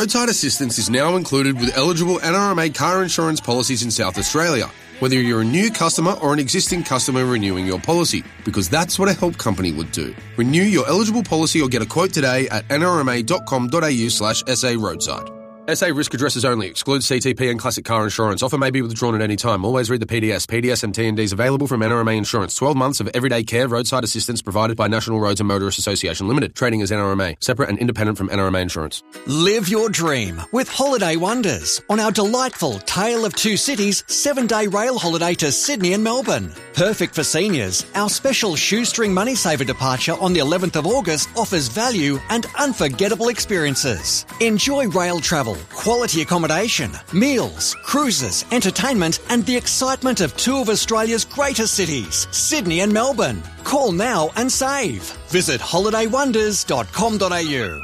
roadside assistance is now included with eligible NRMA car insurance policies in South Australia, whether you're a new customer or an existing customer renewing your policy, because that's what a help company would do. Renew your eligible policy or get a quote today at nrma.com.au/SA roadside. SA risk addresses only. Excludes CTP and classic car insurance. Offer may be withdrawn at any time. Always read the PDS. PDS and T&Ds available from NRMA Insurance. 12 months of everyday care roadside assistance provided by National Roads and Motorists Association Limited. Trading as NRMA. Separate and independent from NRMA Insurance. Live your dream with Holiday Wonders on our delightful Tale of Two Cities 7-day rail holiday to Sydney and Melbourne. Perfect for seniors, our special shoestring money saver departure on the 11th of August offers value and unforgettable experiences. Enjoy rail travel, quality accommodation, meals, cruises, entertainment and the excitement of two of Australia's greatest cities, Sydney and Melbourne. Call now and save. Visit holidaywonders.com.au.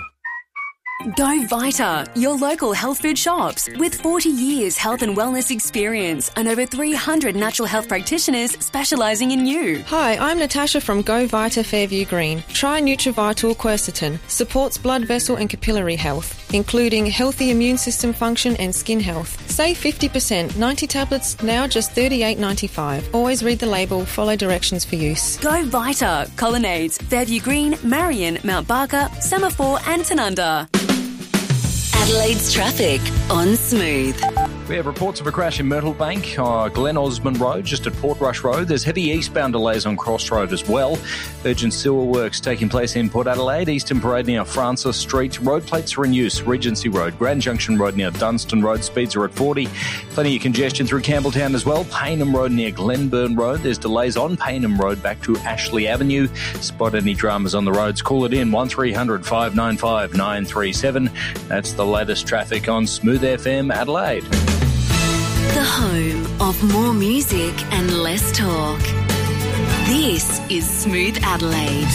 Go Vita, your local health food shops. With 40 years health and wellness experience and over 300 natural health practitioners specialising in you. Hi, I'm Natasha from Go Vita Fairview Green. Try Nutrivital Quercetin. Supports blood vessel and capillary health, including healthy immune system function and skin health. Save 50%. 90 tablets, now just $38.95. Always read the label, follow directions for use. Go Vita, Colonnades, Fairview Green, Marion, Mount Barker, Semaphore and Tanunda. Adelaide's traffic on Smooth. We have reports of a crash in Myrtle Bank, Glen Osmond Road, just at Portrush Road. There's heavy eastbound delays on Cross Road as well. Urgent sewer works taking place in Port Adelaide, Eastern Parade near Francis Street. Road plates are in use. Regency Road, Grand Junction Road near Dunstan Road. Speeds are at 40. Plenty of congestion through Campbelltown as well. Payneham Road near Glenburn Road. There's delays on Payneham Road back to Ashley Avenue. Spot any dramas on the roads, call it in 1300 595 937. That's the latest traffic on Smooth FM Adelaide. The home of more music and less talk. This is Smooth Adelaide.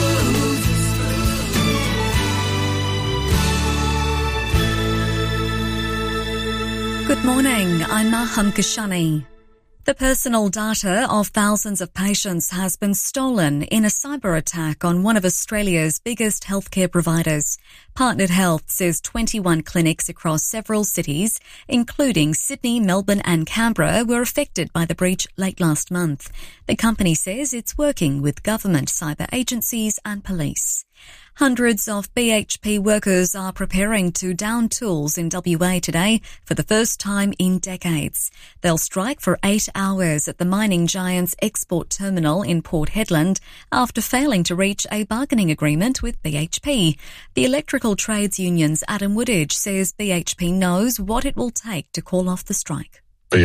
Good morning, I'm Maham Kashani. The personal data of thousands of patients has been stolen in a cyber attack on one of Australia's biggest healthcare providers. Partnered Health says 21 clinics across several cities, including Sydney, Melbourne and Canberra, were affected by the breach late last month. The company says it's working with government cyber agencies and police. Hundreds of BHP workers are preparing to down tools in WA today for the first time in decades. They'll strike for 8 hours at the mining giant's export terminal in Port Hedland after failing to reach a bargaining agreement with BHP. The Electrical Trades Union's Adam Woodage says BHP knows what it will take to call off the strike.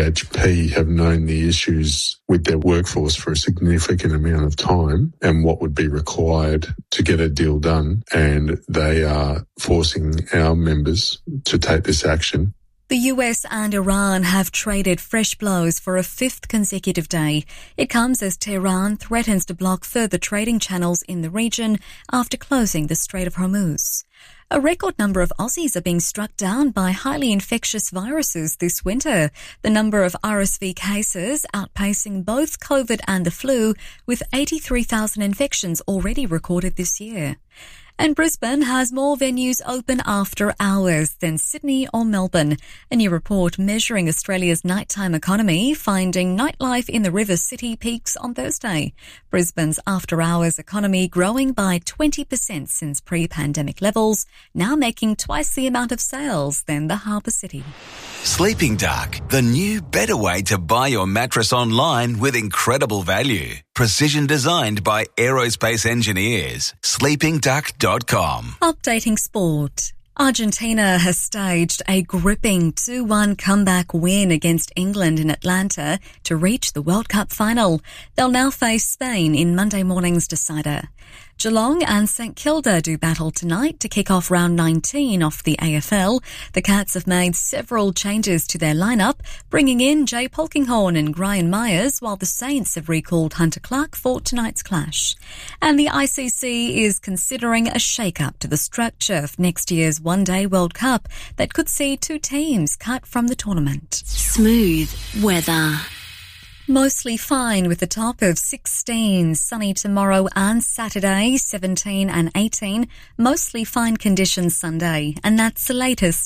BHP have known the issues with their workforce for a significant amount of time and what would be required to get a deal done, and they are forcing our members to take this action. The US and Iran have traded fresh blows for a fifth consecutive day. It comes as Tehran threatens to block further trading channels in the region after closing the Strait of Hormuz. A record number of Aussies are being struck down by highly infectious viruses this winter. The number of RSV cases outpacing both COVID and the flu, with 83,000 infections already recorded this year. And Brisbane has more venues open after hours than Sydney or Melbourne. A new report measuring Australia's nighttime economy finding nightlife in the river city peaks on Thursday. Brisbane's after-hours economy growing by 20% since pre-pandemic levels, now making twice the amount of sales than the harbour city. Sleeping Duck, the new better way to buy your mattress online with incredible value. Precision designed by aerospace engineers. SleepingDuck.com. Updating sport. Argentina has staged a gripping 2-1 comeback win against England in Atlanta to reach the World Cup final. They'll now face Spain in Monday morning's decider. Geelong and St Kilda do battle tonight to kick off round 19 of the AFL. The Cats have made several changes to their lineup, bringing in Jay Polkinghorne and Brian Myers, while the Saints have recalled Hunter Clark for tonight's clash. And the ICC is considering a shake-up to the structure of next year's One-Day World Cup that could see 2 teams cut from the tournament. Smooth weather. Mostly fine with a top of 16, sunny tomorrow and Saturday, 17 and 18. Mostly fine conditions Sunday, and that's the latest.